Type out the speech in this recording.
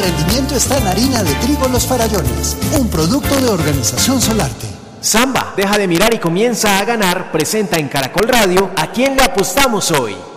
Rendimiento está en harina de trigo Los Farallones, un producto de Organización Solarte. Samba, deja de mirar y comienza a ganar. Presenta en Caracol Radio ¿A quién le apostamos hoy?